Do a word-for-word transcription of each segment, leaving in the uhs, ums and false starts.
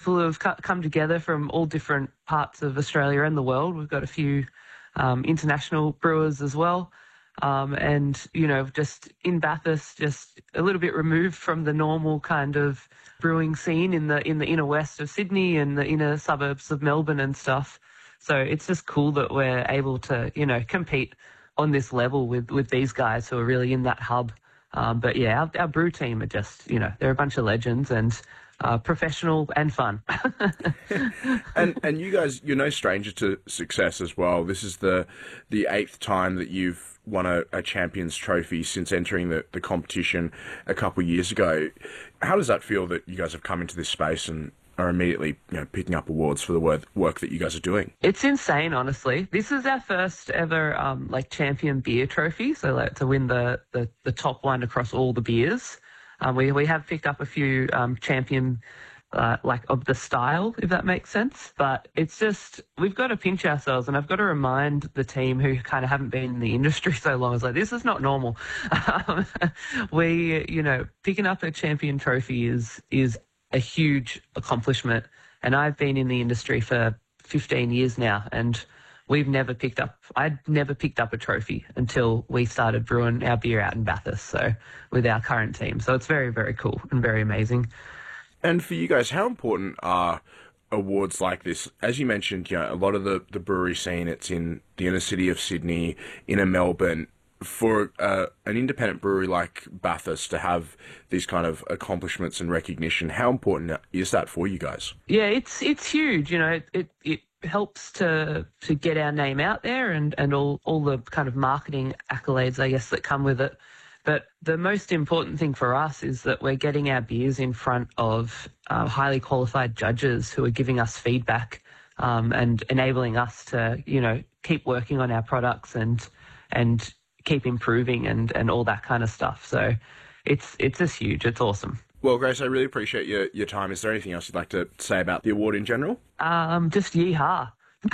people who have come together from all different parts of Australia and the world. We've got a few um, international brewers as well. Um, and, you know, just in Bathurst, just a little bit removed from the normal kind of brewing scene in the in the inner west of Sydney and the inner suburbs of Melbourne and stuff. So it's just cool that we're able to, you know, compete on this level with, with these guys who are really in that hub. Um, but, yeah, our, our brew team are just, you know, they're a bunch of legends and uh, professional and fun. and and you guys, you're no stranger to success as well. This is the the eighth time that you've won a, a Champions Trophy since entering the, the competition a couple of years ago. How does that feel that you guys have come into this space and are immediately, you know, picking up awards for the work, work that you guys are doing? It's insane, honestly. This is our first ever um, like champion beer trophy, so like to win the, the, the top one across all the beers. Um, we we have picked up a few um, champion uh, like of the style, if that makes sense. But it's just, we've got to pinch ourselves, and I've got to remind the team who kind of haven't been in the industry so long, it's like, this is not normal. Um, we, you know, picking up a champion trophy is is a huge accomplishment. And I've been in the industry for fifteen years now, and we've never picked up, I'd never picked up a trophy until we started brewing our beer out in Bathurst, so with our current team. So it's very, very cool and very amazing. And for you guys, how important are awards like this? As you mentioned, you know, a lot of the, the brewery scene, it's in the inner city of Sydney, inner Melbourne. For uh, an independent brewery like Bathurst to have these kind of accomplishments and recognition, how important is that for you guys? Yeah, it's it's huge. You know, it it, it helps to to get our name out there and, and all, all the kind of marketing accolades, I guess, that come with it. But the most important thing for us is that we're getting our beers in front of uh, highly qualified judges who are giving us feedback um, and enabling us to, you know, keep working on our products and and keep improving and, and all that kind of stuff. So it's it's just huge. It's awesome. Well, Grace, I really appreciate your, your time. Is there anything else you'd like to say about the award in general? Um, just yeehaw.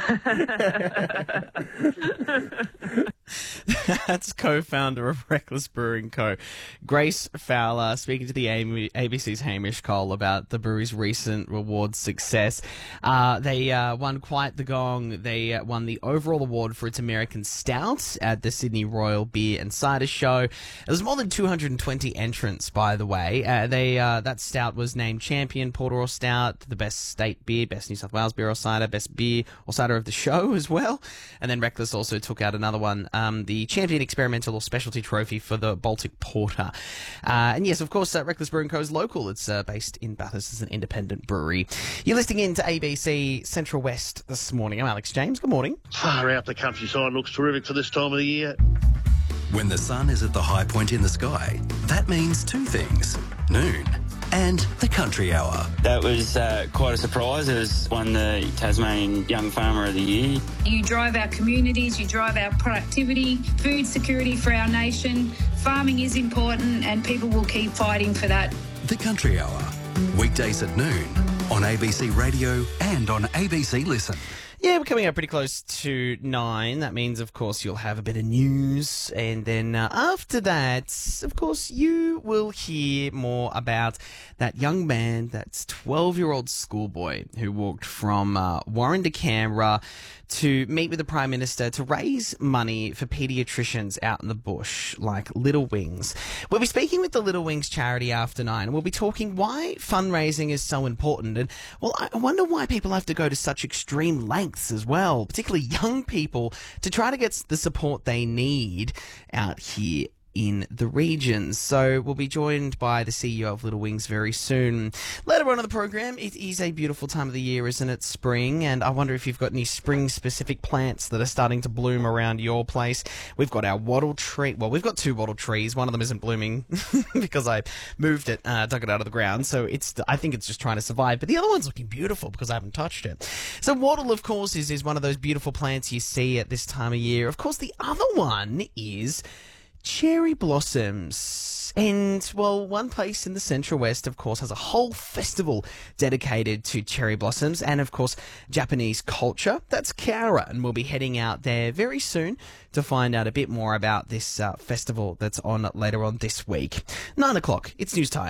That's co-founder of Reckless Brewing Co., Grace Fowler, speaking to the A B C's Hamish Cole about the brewery's recent reward success. Uh, they uh, won quite the gong. They uh, won the overall award for its American Stout at the Sydney Royal Beer and Cider Show. There was more than two hundred twenty entrants, by the way. Uh, they uh, that stout was named champion porter or stout, the best state beer, best New South Wales beer or cider, best beer or cider of the show as well. And then Reckless also took out another one, um, the champion experimental or specialty trophy for the Baltic Porter. Uh, and yes, of course, uh, Reckless Brewing Co. is local. It's uh, based in Bathurst as an independent brewery. You're listening in to A B C Central West this morning. I'm Alex James. Good morning. Far out the countryside looks terrific for this time of the year. When the sun is at the high point in the sky, that means two things: noon and the country hour. That was uh, quite a surprise. It was won the Tasmanian Young Farmer of the Year. You drive our communities, you drive our productivity, food security for our nation. Farming is important and people will keep fighting for that. The country hour, weekdays at noon on A B C Radio and on A B C Listen. Yeah, we're coming up pretty close to nine. That means, of course, you'll have a bit of news. And then uh, after that, of course, you will hear more about that young man, that twelve-year-old schoolboy who walked from uh, Warren to Canberra to meet with the Prime Minister to raise money for paediatricians out in the bush, like Little Wings. We'll be speaking with the Little Wings charity after nine, and we'll be talking why fundraising is so important. And, well, I wonder why people have to go to such extreme lengths as well, particularly young people, to try to get the support they need out here in the regions. So we'll be joined by the C E O of Little Wings very soon. Later on in the program, it is a beautiful time of the year, isn't it? Spring, and I wonder if you've got any spring-specific plants that are starting to bloom around your place. We've got our wattle tree. Well, we've got two wattle trees. One of them isn't blooming because I moved it, uh, dug it out of the ground. So it's, I think it's just trying to survive. But the other one's looking beautiful because I haven't touched it. So wattle, of course, is, is one of those beautiful plants you see at this time of year. Of course, the other one is cherry blossoms. And, well, one place in the Central West, of course, has a whole festival dedicated to cherry blossoms and, of course, Japanese culture. That's Kaura, and we'll be heading out there very soon to find out a bit more about this uh, festival that's on later on this week. Nine o'clock, it's news time.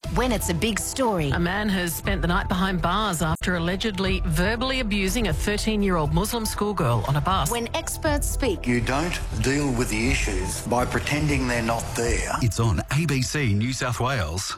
When it's a big story. A man has spent the night behind bars after allegedly verbally abusing a thirteen-year-old Muslim schoolgirl on a bus. When experts speak. You don't deal with the issues by pretending they're not there. It's on A B C New South Wales.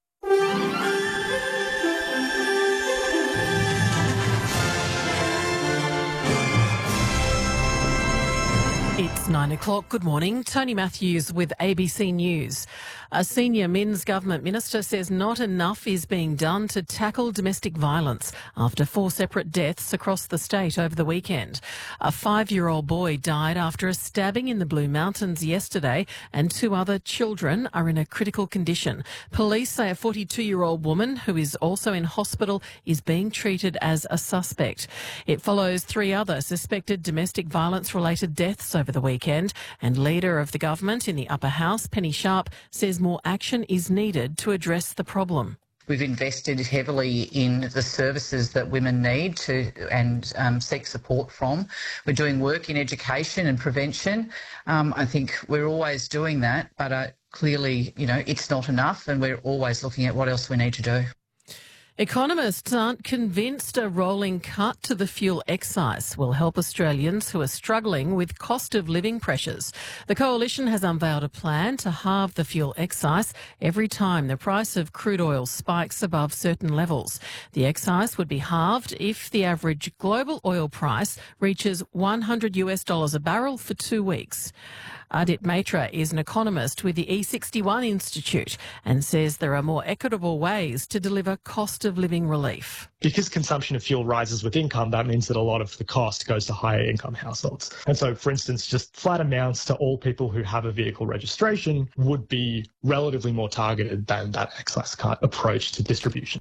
It's nine o'clock. Good morning. Tony Matthews with A B C News. A senior Minns government minister says not enough is being done to tackle domestic violence after four separate deaths across the state over the weekend. A five-year-old boy died after a stabbing in the Blue Mountains yesterday, and two other children are in a critical condition. Police say a forty-two-year-old woman who is also in hospital is being treated as a suspect. It follows three other suspected domestic violence-related deaths over the weekend, and Leader of the government in the Upper House, Penny Sharp, says more action is needed to address the problem. We've invested heavily in the services that women need to and um, seek support from. We're doing work in education and prevention. Um, I think we're always doing that, but uh, clearly, you know, it's not enough, and we're always looking at what else we need to do. Economists aren't convinced a rolling cut to the fuel excise will help Australians who are struggling with cost of living pressures. The Coalition has unveiled a plan to halve the fuel excise every time the price of crude oil spikes above certain levels. The excise would be halved if the average global oil price reaches one hundred US dollars a barrel for two weeks. Adit Matra is an economist with the E sixty-one Institute and says there are more equitable ways to deliver cost of living relief. Because consumption of fuel rises with income, that means that a lot of the cost goes to higher income households. And so, for instance, just flat amounts to all people who have a vehicle registration would be relatively more targeted than that excise cut approach to distribution.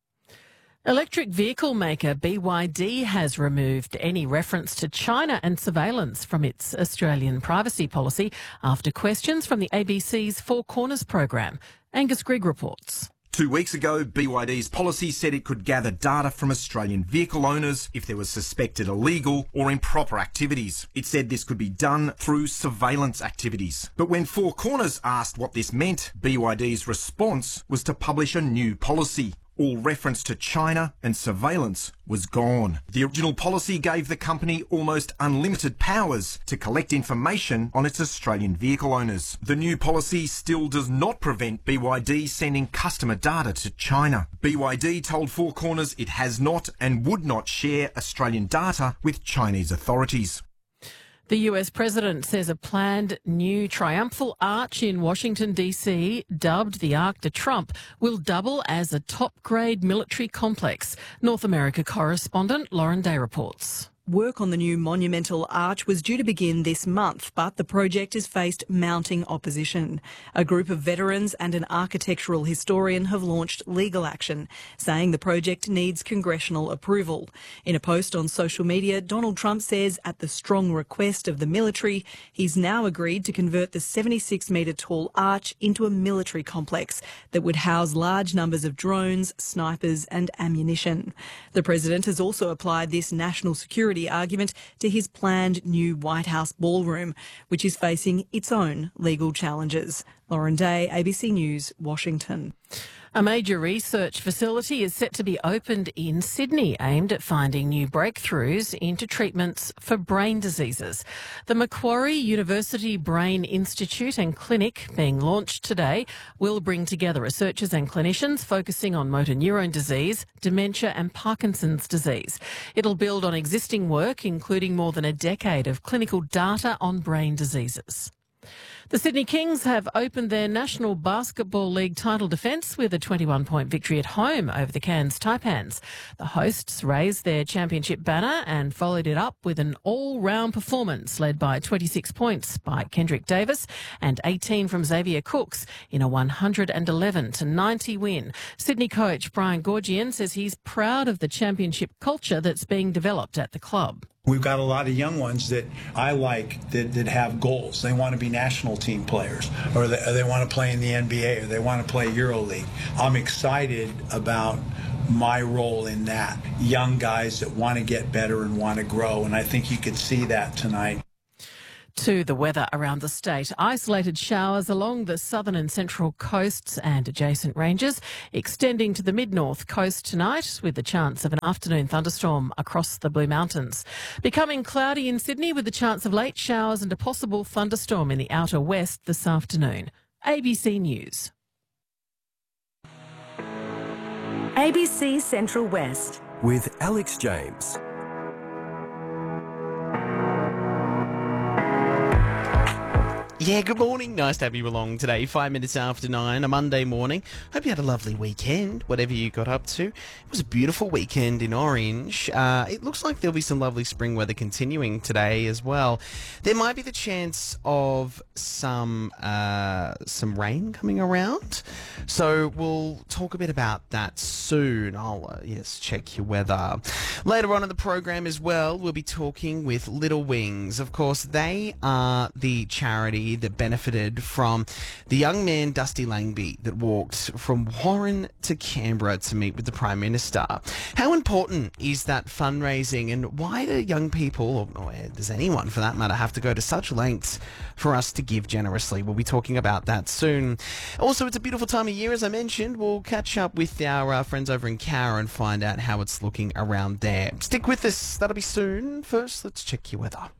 Electric vehicle maker B Y D has removed any reference to China and surveillance from its Australian privacy policy after questions from the A B C's Four Corners program. Angus Grigg reports. Two weeks ago, B Y D's policy said it could gather data from Australian vehicle owners if there was suspected illegal or improper activities. It said this could be done through surveillance activities. But when Four Corners asked what this meant, B Y D's response was to publish a new policy. All reference to China and surveillance was gone. The original policy gave the company almost unlimited powers to collect information on its Australian vehicle owners. The new policy still does not prevent B Y D sending customer data to China. B Y D told Four Corners it has not and would not share Australian data with Chinese authorities. The U S president says a planned new triumphal arch in Washington, D C, dubbed the Arc de Trump, will double as a top-grade military complex. North America correspondent Lauren Day reports. Work on the new monumental arch was due to begin this month, but the project has faced mounting opposition. A group of veterans and an architectural historian have launched legal action, saying the project needs congressional approval. In a post on social media, Donald Trump says, at the strong request of the military, he's now agreed to convert the seventy-six metre tall arch into a military complex that would house large numbers of drones, snipers and ammunition. The president has also applied this national security argument to his planned new White House ballroom, which is facing its own legal challenges. Lauren Day, A B C News, Washington. A major research facility is set to be opened in Sydney, aimed at finding new breakthroughs into treatments for brain diseases. The Macquarie University Brain Institute and Clinic, being launched today, will bring together researchers and clinicians focusing on motor neurone disease, dementia and Parkinson's disease. It'll build on existing work, including more than a decade of clinical data on brain diseases. The Sydney Kings have opened their National Basketball League title defence with a twenty-one point victory at home over the Cairns Taipans. The hosts raised their championship banner and followed it up with an all-round performance led by twenty-six points by Kendrick Davis and eighteen from Xavier Cooks in a one hundred eleven to ninety win. Sydney coach Brian Goorjian says he's proud of the championship culture that's being developed at the club. We've got a lot of young ones that I like that, that have goals. They want to be national team players, or they, or they want to play in the N B A, or they want to play EuroLeague. I'm excited about my role in that. Young guys that want to get better and want to grow, and I think you could see that tonight. To the weather around the state. Isolated showers along the southern and central coasts and adjacent ranges, extending to the mid-north coast tonight with the chance of an afternoon thunderstorm across the Blue Mountains. Becoming cloudy in Sydney with the chance of late showers and a possible thunderstorm in the outer west this afternoon. A B C News. A B C Central West. With Alex James. Yeah, good morning. Nice to have you along today. Five minutes after nine, a Monday morning. Hope you had a lovely weekend, whatever you got up to. It was a beautiful weekend in Orange. Uh, it looks like there'll be some lovely spring weather continuing today as well. There might be the chance of some uh, some rain coming around. So we'll talk a bit about that soon. I'll, uh, yes, check your weather. Later on in the program as well, we'll be talking with Little Wings. Of course, they are the charity that benefited from the young man Dusty Langby that walked from Warren to Canberra to meet with the Prime Minister. How important is that fundraising, and why do young people, or does anyone for that matter, have to go to such lengths for us to give generously? We'll be talking about that soon. Also, it's a beautiful time of year, as I mentioned. We'll catch up with our uh, friends over in Cowra and find out how it's looking around there. Stick with us. That'll be soon. First, let's check your weather.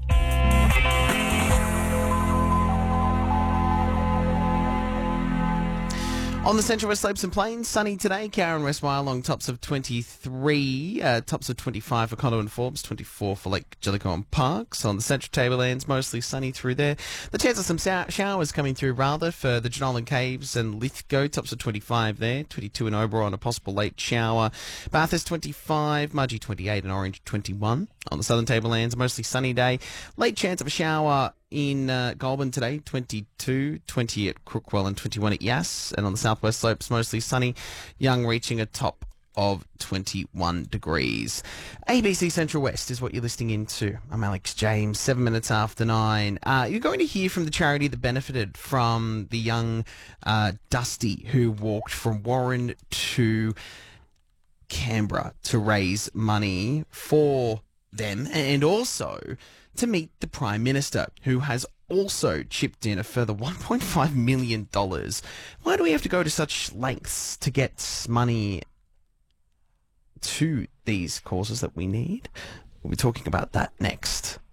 On the Central West Slopes and Plains, sunny today. Cowra and West Wyalong, tops of twenty-three, uh, tops of twenty-five for Conto and Forbes, twenty-four for Lake Jellicoe and Parks. On the Central Tablelands, mostly sunny through there. The chance of some sou- showers coming through rather for the Jenolan Caves and Lithgow, tops of twenty-five there, twenty-two in Oberon, a possible late shower. Bathurst twenty-five, Mudgee twenty-eight and Orange twenty-one. On the Southern Tablelands, mostly sunny day. Late chance of a shower in uh, Goulburn today, twenty-two, twenty at Crookwell and twenty-one at Yass. And on the southwest slopes, mostly sunny. Young reaching a top of twenty-one degrees. A B C Central West is what you're listening into. I'm Alex James, seven minutes after nine. Uh, you're going to hear from the charity that benefited from the young uh, Dusty who walked from Warren to Canberra to raise money for them and also to meet the Prime Minister, who has also chipped in a further one point five million dollars. Why do we have to go to such lengths to get money to these causes that we need? We'll be talking about that next.